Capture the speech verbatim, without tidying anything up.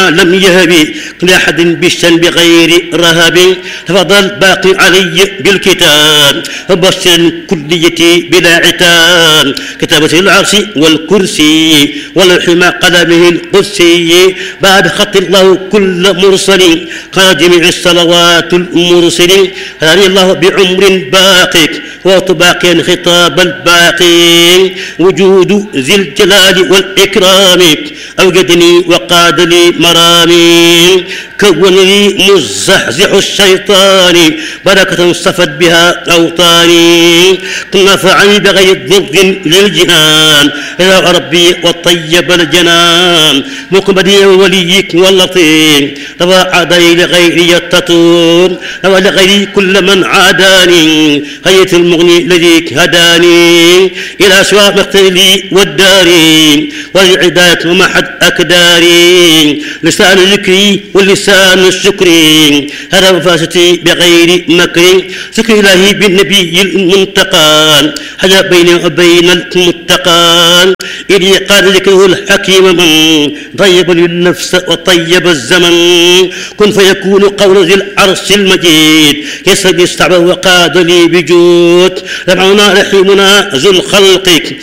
لم يهب لأحد بالشن بغير رهب تفضل باقي علي بالكتاب فبشر كليتي بلا عتاب كتابة العرش والكرسي والحمى قلمه القدسي بعد خط الله كل مرسل قال جميع الصلوات المرسل هداني الله بعمر باقي وطباقي خطاب الباقي وجود ذي الجلال والإكرام أوجدني وقاد لي مرامي كون لي مزحزح الشيطان بركة صفت بها أوطاني نفعني بغير ضر للجنان يا ربي وطيب الجنان مقبلي وليك واللطيف روى عدي لغيري التطور روى لغيري كل من عاداني هيئة المغني الذي هداني إلى سواء مقتلي والداري والعداية ومحد أكداري لسان ذكري واللسان الشكري هذا وفاستي بغير مكر ذكر إلهي بالنبي المنتقى حجاب بيني وبين المتقى إلي قال ذكره الحكيم من طيب للنفس وطيب الزمن كن فيكون قول ذي العرش المجيد يسرد يستعبه وقاد لي بجود ربعنا رحيمنا ذو الخلق